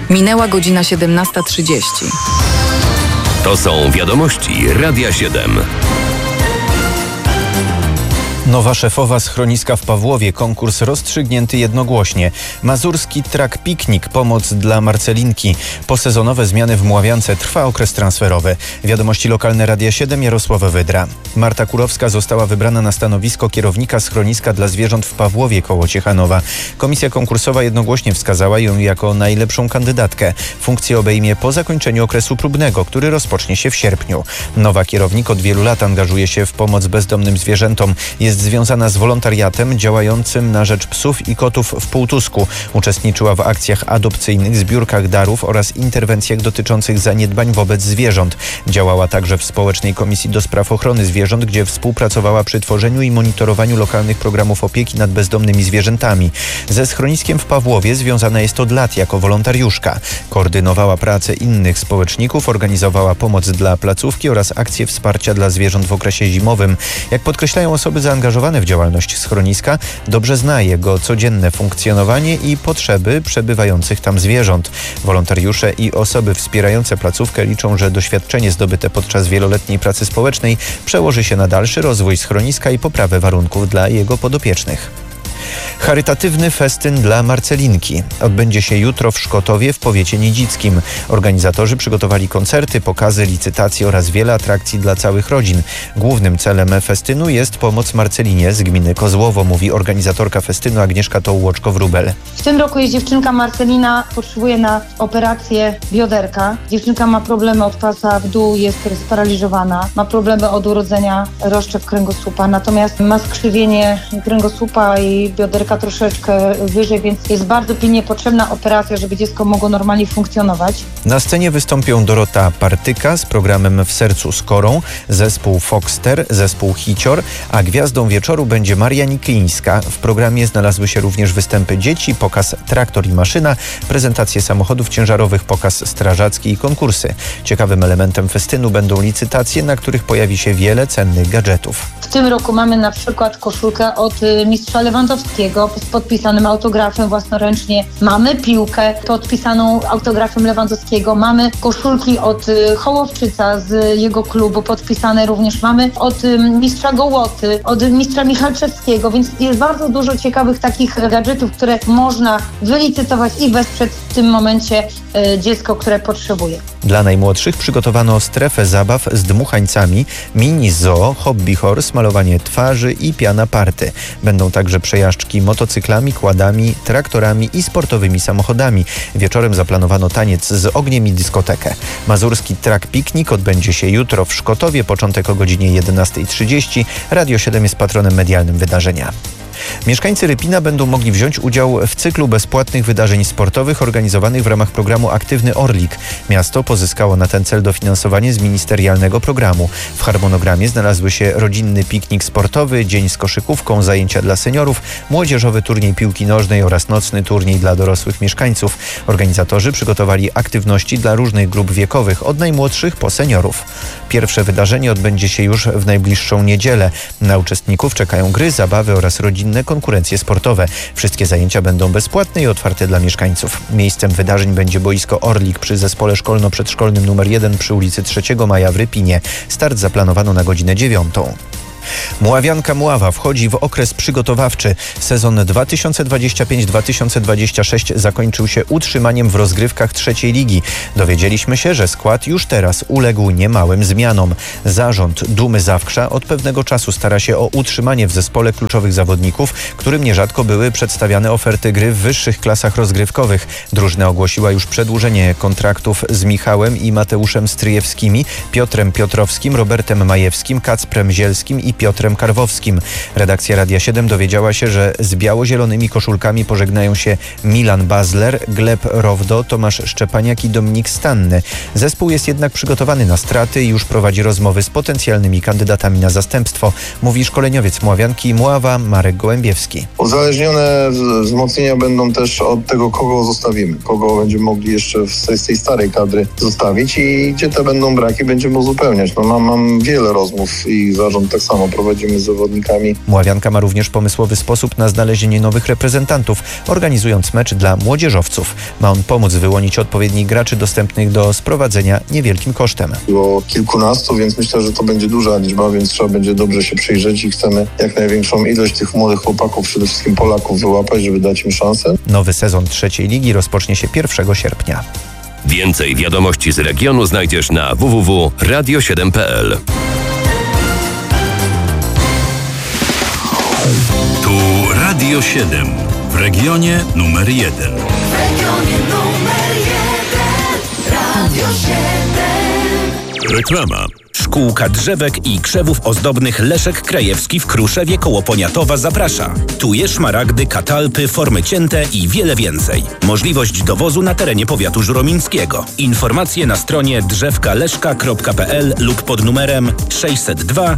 Minęła godzina 17:30. To są wiadomości Radia 7. Nowa szefowa schroniska w Pawłowie. Konkurs rozstrzygnięty jednogłośnie. Mazurski Trak Piknik. Pomoc dla Marcelinki. Posezonowe zmiany w Mławiance. Trwa okres transferowy. Wiadomości lokalne Radia 7. Jarosław Wydra. Marta Kurowska została wybrana na stanowisko kierownika schroniska dla zwierząt w Pawłowie koło Ciechanowa. Komisja konkursowa jednogłośnie wskazała ją jako najlepszą kandydatkę. Funkcję obejmie po zakończeniu okresu próbnego, który rozpocznie się w sierpniu. Nowa kierownik od wielu lat angażuje się w pomoc bezdomnym zwierzętom. Jest związana z wolontariatem działającym na rzecz psów i kotów w Półtusku. Uczestniczyła w akcjach adopcyjnych, zbiórkach darów oraz interwencjach dotyczących zaniedbań wobec zwierząt. Działała także w Społecznej Komisji do Spraw Ochrony Zwierząt, gdzie współpracowała przy tworzeniu i monitorowaniu lokalnych programów opieki nad bezdomnymi zwierzętami. Ze schroniskiem w Pawłowie związana jest od lat jako wolontariuszka. Koordynowała pracę innych społeczników, organizowała pomoc dla placówki oraz akcje wsparcia dla zwierząt w okresie zimowym. Jak podkreślają osoby zaangażowane w działalność schroniska, dobrze zna jego codzienne funkcjonowanie i potrzeby przebywających tam zwierząt. Wolontariusze i osoby wspierające placówkę liczą, że doświadczenie zdobyte podczas wieloletniej pracy społecznej przełoży się na dalszy rozwój schroniska i poprawę warunków dla jego podopiecznych. Charytatywny festyn dla Marcelinki odbędzie się jutro w Szkotowie w powiecie nidzickim. Organizatorzy przygotowali koncerty, pokazy, licytacje oraz wiele atrakcji dla całych rodzin. Głównym celem festynu jest pomoc Marcelinie z gminy Kozłowo, mówi organizatorka festynu Agnieszka Tołłoczko-Wróbel. W tym roku jest dziewczynka Marcelina, potrzebuje na operację bioderka. Dziewczynka ma problemy od pasa w dół, jest sparaliżowana, ma problemy od urodzenia rozszczep kręgosłupa, natomiast ma skrzywienie kręgosłupa i bioderka troszeczkę wyżej, więc jest bardzo pilnie potrzebna operacja, żeby dziecko mogło normalnie funkcjonować. Na scenie wystąpią Dorota Partyka z programem W sercu z Korą, zespół Foxter, zespół Hicior, a gwiazdą wieczoru będzie Maria Niklińska. W programie znalazły się również występy dzieci, pokaz Traktor i maszyna, prezentacje samochodów ciężarowych, pokaz strażacki i konkursy. Ciekawym elementem festynu będą licytacje, na których pojawi się wiele cennych gadżetów. W tym roku mamy na przykład koszulkę od mistrza Lewandowskiego z podpisanym autografem własnoręcznie. Mamy piłkę podpisaną autografem Lewandowskiego. Mamy koszulki od Hołowczyca z jego klubu podpisane również. Mamy od mistrza Gołoty, od mistrza Michalczewskiego, więc jest bardzo dużo ciekawych takich gadżetów, które można wylicytować i wesprzeć w tym momencie dziecko, które potrzebuje. Dla najmłodszych przygotowano strefę zabaw z dmuchańcami, mini zoo, hobby horse, malowanie twarzy i piana party. Będą także przejażdżki motocyklami, quadami, traktorami i sportowymi samochodami. Wieczorem zaplanowano taniec z ogniem i dyskotekę. Mazurski Trak Piknik odbędzie się jutro w Szkotowie, początek o godzinie 11:30. Radio 7 jest patronem medialnym wydarzenia. Mieszkańcy Rypina będą mogli wziąć udział w cyklu bezpłatnych wydarzeń sportowych organizowanych w ramach programu Aktywny Orlik. Miasto pozyskało na ten cel dofinansowanie z ministerialnego programu. W harmonogramie znalazły się rodzinny piknik sportowy, dzień z koszykówką, zajęcia dla seniorów, młodzieżowy turniej piłki nożnej oraz nocny turniej dla dorosłych mieszkańców. Organizatorzy przygotowali aktywności dla różnych grup wiekowych, od najmłodszych po seniorów. Pierwsze wydarzenie odbędzie się już w najbliższą niedzielę. Na uczestników czekają gry, zabawy oraz rodzinne konkurencje sportowe. Wszystkie zajęcia będą bezpłatne i otwarte dla mieszkańców. Miejscem wydarzeń będzie boisko Orlik przy zespole szkolno-przedszkolnym nr 1 przy ulicy 3 Maja w Rypinie. Start zaplanowano na godzinę 9. Mławianka Mława wchodzi w okres przygotowawczy. Sezon 2025-2026 zakończył się utrzymaniem w rozgrywkach trzeciej ligi. Dowiedzieliśmy się, że skład już teraz uległ niemałym zmianom. Zarząd Dumy Zawkrza od pewnego czasu stara się o utrzymanie w zespole kluczowych zawodników, którym nierzadko były przedstawiane oferty gry w wyższych klasach rozgrywkowych. Drużyna ogłosiła już przedłużenie kontraktów z Michałem i Mateuszem Stryjewskimi, Piotrem Piotrowskim, Robertem Majewskim, Kacprem Zielskim i Piotrem Karwowskim. Redakcja Radia 7 dowiedziała się, że z biało-zielonymi koszulkami pożegnają się Milan Bazler, Gleb Rowdo, Tomasz Szczepaniak i Dominik Stanny. Zespół jest jednak przygotowany na straty i już prowadzi rozmowy z potencjalnymi kandydatami na zastępstwo, mówi szkoleniowiec Mławianki Mława Marek Gołębiewski. Uzależnione wzmocnienia będą też od tego, kogo zostawimy, kogo będziemy mogli jeszcze z tej starej kadry zostawić i gdzie te będą braki, będziemy uzupełniać. Mam wiele rozmów i zarząd tak samo prowadzimy z zawodnikami. Mławianka ma również pomysłowy sposób na znalezienie nowych reprezentantów, organizując mecz dla młodzieżowców. Ma on pomóc wyłonić odpowiednich graczy dostępnych do sprowadzenia niewielkim kosztem. Było kilkunastu, więc myślę, że to będzie duża liczba, więc trzeba będzie dobrze się przyjrzeć i chcemy jak największą ilość tych młodych chłopaków, przede wszystkim Polaków, wyłapać, żeby dać im szansę. Nowy sezon trzeciej ligi rozpocznie się 1 sierpnia. Więcej wiadomości z regionu znajdziesz na www.radio7.pl. Tu Radio 7 w regionie numer 1. Radio 7. Reklama. Szkółka drzewek i krzewów ozdobnych Leszek Krajewski w Kruszewie koło Poniatowa zaprasza. Tuje, szmaragdy, katalpy, formy cięte i wiele więcej. Możliwość dowozu na terenie powiatu żuromińskiego. Informacje na stronie drzewkaleszka.pl lub pod numerem 602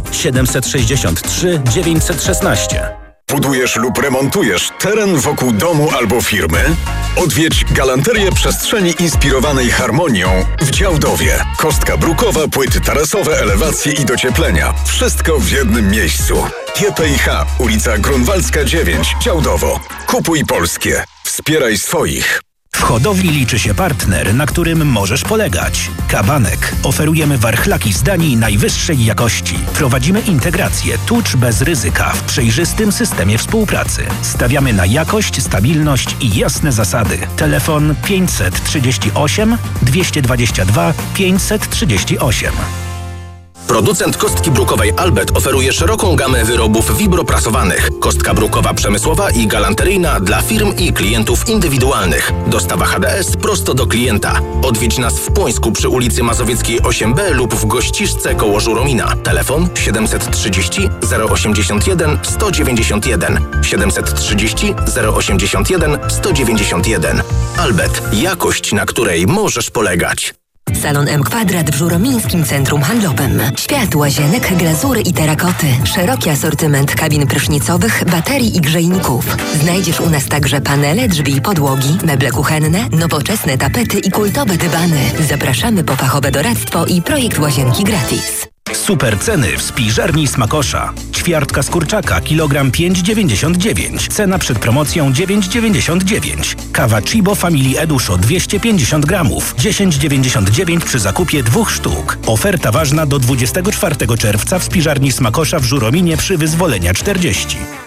763 916. Budujesz lub remontujesz teren wokół domu albo firmy? Odwiedź Galanterię Przestrzeni Inspirowanej Harmonią w Działdowie. Kostka brukowa, płyty tarasowe, elewacje i docieplenia. Wszystko w jednym miejscu. GPIH, ulica Grunwaldzka 9, Działdowo. Kupuj polskie. Wspieraj swoich. W hodowli liczy się partner, na którym możesz polegać. Kabanek. Oferujemy warchlaki z Danii najwyższej jakości. Prowadzimy integrację tucz bez ryzyka w przejrzystym systemie współpracy. Stawiamy na jakość, stabilność i jasne zasady. Telefon 538 222 538. Producent kostki brukowej Albert oferuje szeroką gamę wyrobów wibroprasowanych. Kostka brukowa przemysłowa i galanteryjna dla firm i klientów indywidualnych. Dostawa HDS prosto do klienta. Odwiedź nas w Płońsku przy ulicy Mazowieckiej 8B lub w Gościszce koło Żuromina. Telefon 730 081 191 730 081 191. Albert. Jakość, na której możesz polegać. Salon M Kwadrat w Żuromińskim Centrum Handlowym. Świat łazienek, glazury i terakoty. Szeroki asortyment kabin prysznicowych, baterii i grzejników. Znajdziesz u nas także panele, drzwi i podłogi, meble kuchenne, nowoczesne tapety i kultowe dywany. Zapraszamy po fachowe doradztwo i projekt łazienki gratis. Super ceny w spiżarni Smakosza. Ćwiartka z kurczaka, kilogram 5,99. Cena przed promocją 9,99. Kawa Chibo Family Eduszo 250 gramów. 10,99 przy zakupie 2 sztuk. Oferta ważna do 24 czerwca w spiżarni Smakosza w Żurominie przy Wyzwolenia 40.